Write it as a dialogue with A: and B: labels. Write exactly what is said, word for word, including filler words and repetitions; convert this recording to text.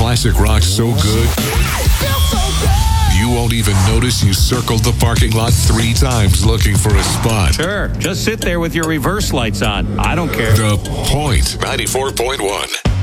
A: classic rock so good, you won't even notice you circled the parking lot three times looking for a spot.
B: Sure, just sit there with your reverse lights on. I don't care.
A: The Point ninety-four point one.